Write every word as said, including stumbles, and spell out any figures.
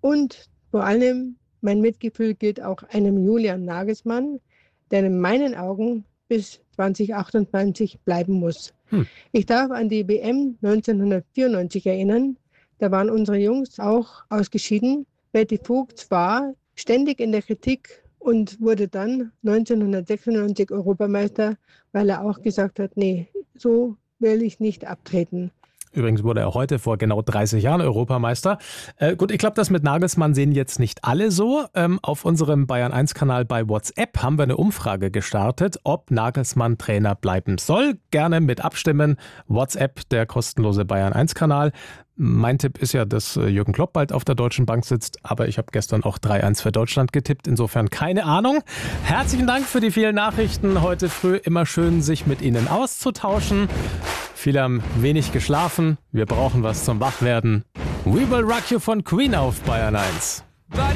Und vor allem mein Mitgefühl gilt auch einem Julian Nagelsmann, der in meinen Augen bis zwanzig achtundzwanzig bleiben muss. Hm. Ich darf an die W M neunzehnhundertvierundneunzig erinnern. Da waren unsere Jungs auch ausgeschieden. Berti Vogts war ständig in der Kritik und wurde dann neunzehnhundertsechsundneunzig Europameister, weil er auch gesagt hat, nee, so will ich nicht abtreten. Übrigens wurde er heute vor genau dreißig Jahren Europameister. Äh, gut, ich glaube, das mit Nagelsmann sehen jetzt nicht alle so. Ähm, auf unserem Bayern eins Kanal bei WhatsApp haben wir eine Umfrage gestartet, ob Nagelsmann Trainer bleiben soll. Gerne mit abstimmen. WhatsApp, der kostenlose Bayern eins Kanal. Mein Tipp ist ja, dass Jürgen Klopp bald auf der Deutschen Bank sitzt, aber ich habe gestern auch drei eins für Deutschland getippt, insofern keine Ahnung. Herzlichen Dank für die vielen Nachrichten heute früh. Immer schön, sich mit Ihnen auszutauschen. Viele haben wenig geschlafen. Wir brauchen was zum Wachwerden. We Will Rock You von Queen auf Bayern eins.